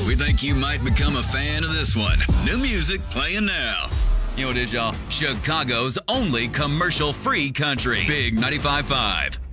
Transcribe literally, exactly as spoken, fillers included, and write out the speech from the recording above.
We think you might become a fan of this one. New music playing now. You know what it is, y'all? Chicago's only commercial-free country. Big ninety-five point five.